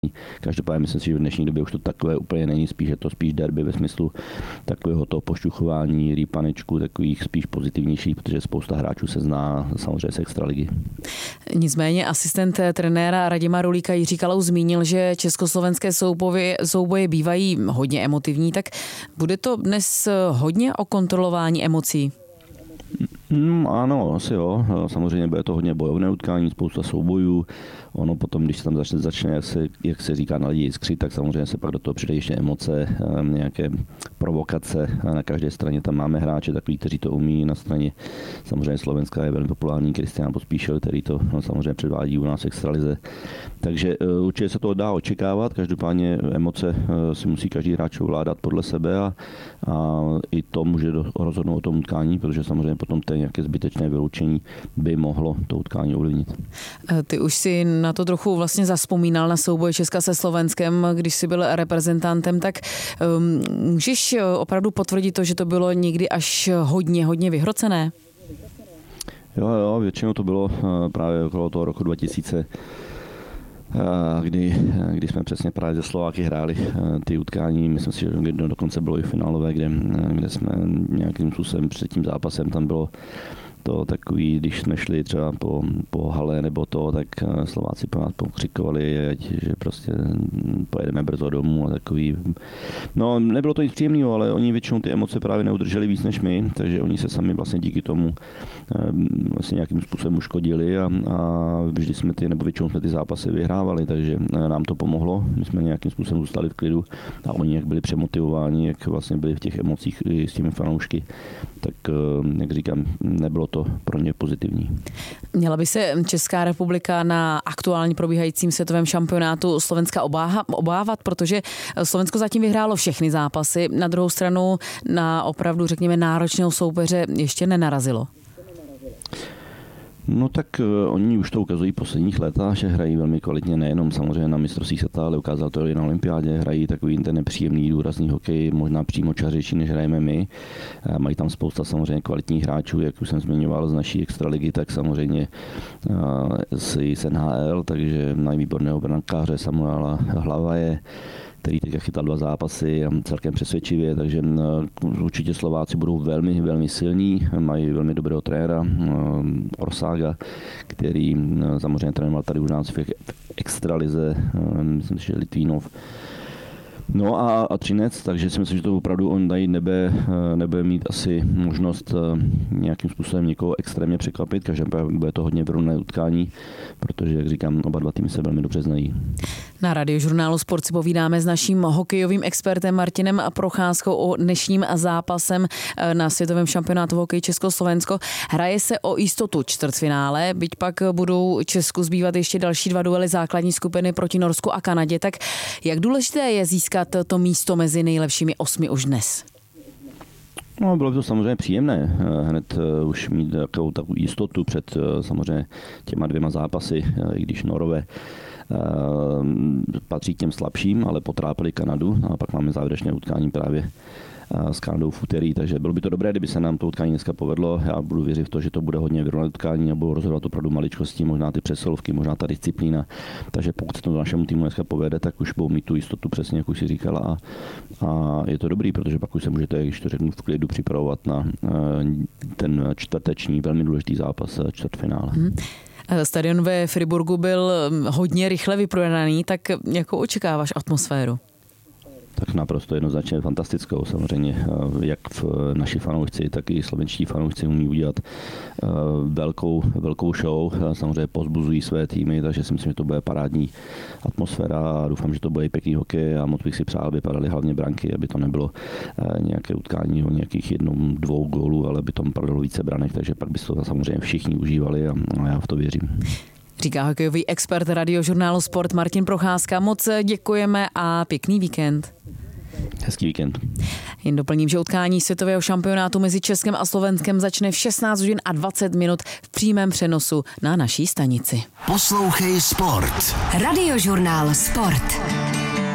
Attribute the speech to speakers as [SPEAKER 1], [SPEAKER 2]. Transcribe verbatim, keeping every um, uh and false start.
[SPEAKER 1] Každopádně myslím si, že v dnešní době už to takové úplně není, spíš je to spíš derby ve smyslu takového toho pošťuchování, rýpanečku, takových spíš pozitivnějších, protože spousta hráčů se zná samozřejmě z extraligy.
[SPEAKER 2] Nicméně asistent trenéra Radima Rulíka Jiří Kalous zmínil, že československé souboje, souboje bývají hodně emotivní, tak bude to dnes hodně o kontrolování emocí?
[SPEAKER 1] Mm, ano, asi jo. Samozřejmě bude to hodně bojovné utkání, spousta soubojů. Ono potom, když se tam začne, začne jak, se, jak se říká, na lidi jiskřit, tak samozřejmě se pak do toho přidají ještě emoce, nějaké provokace. Na každé straně tam máme hráče, takový, kteří to umí. Na straně samozřejmě Slovenska je velmi populární Kristián Pospíšil, který to no, samozřejmě předvádí u nás v extralize. Takže určitě se toho dá očekávat. Každopádně emoce si musí každý hráč ovládat podle sebe a, a i to může rozhodnout o tom utkání, protože samozřejmě potom to nějaké zbytečné vyloučení by mohlo to utkání ovlivnit.
[SPEAKER 2] Ty už si na to trochu vlastně zaspomínal na souboj Česka se Slovenskem, když jsi byl reprezentantem, tak um, můžeš opravdu potvrdit to, že to bylo někdy až hodně, hodně vyhrocené?
[SPEAKER 1] Jo, jo, většinou to bylo právě okolo toho roku dva tisíce, kdy, kdy jsme přesně právě ze Slováky hráli ty utkání. Myslím si, že dokonce bylo i finálové, kde, kde jsme nějakým způsobem před tím zápasem tam bylo to takový, když jsme šli třeba po, po hale nebo to, tak Slováci po nás pokřikovali, že prostě pojedeme brzo domů a takový. No, nebylo to nic příjemného, ale oni většinou ty emoce právě neudrželi víc než my, takže oni se sami vlastně díky tomu vlastně nějakým způsobem uškodili a, a vždy jsme ty, nebo většinou jsme ty zápasy vyhrávali, takže nám to pomohlo. My jsme nějakým způsobem zůstali v klidu a oni jak byli přemotivováni, jak vlastně byli v těch emocích s těmi fanoušky, tak jak říkám, nebylo to pro ně pozitivní.
[SPEAKER 2] Měla by se Česká republika na aktuálně probíhajícím světovém šampionátu Slovenska obáha, obávat, protože Slovensko zatím vyhrálo všechny zápasy, na druhou stranu na opravdu, řekněme, náročného soupeře ještě nenarazilo.
[SPEAKER 1] No tak uh, oni už to ukazují posledních letech, že hrají velmi kvalitně, nejenom samozřejmě na mistrovství světa, ale ukázal to i na olympiádě, hrají takový ten nepříjemný, důrazný hokej, možná přímo čařejší, než hrajeme my. Uh, mají tam spousta samozřejmě kvalitních hráčů, jak už jsem zmiňoval z naší extraligy, tak samozřejmě uh, z, z N H L, takže mají výborného brankáře Samuela Hlavaje, který teďka chytal dva zápasy celkem přesvědčivě, takže určitě Slováci budou velmi, velmi silní, mají velmi dobrého trenéra Orsága, který samozřejmě trénoval tady u nás v extralize, myslím si, že Litvínov. No a, a Třinec, takže si myslím, že to opravdu on tady nebe, nebude mít asi možnost nějakým způsobem někoho extrémně překvapit, každopádně bude to hodně vyrovnané utkání, protože, jak říkám, oba dva týmy se velmi dobře znají.
[SPEAKER 2] Na Radiožurnálu Sport si povídáme s naším hokejovým expertem Martinem Procházkou o dnešním zápasem na světovém šampionátu hokej Československo. Hraje se o jistotu čtvrtfinále, byť pak budou Česku zbývat ještě další dva duely základní skupiny proti Norsku a Kanadě, tak jak důležité je získat to místo mezi nejlepšími osmi už dnes?
[SPEAKER 1] No, bylo by to samozřejmě příjemné hned uh, už mít takovou, takovou jistotu před uh, samozřejmě těma dvěma zápasy, uh, i když Norové uh, patří k těm slabším, ale potrápili Kanadu a pak máme závěrečné utkání právě s Kanadou v úterý, takže bylo by to dobré, kdyby se nám to utkání dneska povedlo. Já budu věřit v to, že to bude hodně vyrovnané utkání a budou rozhodovat opravdu maličkosti, možná ty přesilovky, možná ta disciplína. Takže pokud se to našemu týmu dneska povede, tak už budou mít tu jistotu přesně, jak už si říkala. A, a je to dobrý, protože pak už se můžete, když to řeknu, v klidu připravovat na ten čtvrteční, velmi důležitý zápas čtvrtfinále. Hmm.
[SPEAKER 2] Stadion ve Friburgu byl hodně rychle vyprodaný, tak jakou očekáváš atmosféru?
[SPEAKER 1] Tak naprosto jednoznačně fantastickou. Samozřejmě jak naši fanoušci, tak i slovenští fanoušci umí udělat velkou, velkou show. Samozřejmě pozbuzují své týmy, takže si myslím, že to bude parádní atmosféra a doufám, že to bude i pěkný hokej a moc bych si přál, aby padaly hlavně branky, aby to nebylo nějaké utkání o nějakých jednou, dvou gólů, ale aby tam padalo více branek, takže pak by to samozřejmě všichni užívali a já v to věřím.
[SPEAKER 2] Říká hokejový expert Radiožurnálu Sport Martin Procházka. Moc děkujeme a pěkný víkend.
[SPEAKER 1] Hezký víkend.
[SPEAKER 2] Jen doplním, že utkání světového šampionátu mezi Českem a Slovenskem začne v šestnáct hodin a dvacet minut v přímém přenosu na naší stanici.
[SPEAKER 3] Poslouchej Sport.
[SPEAKER 4] Radiožurnál Sport.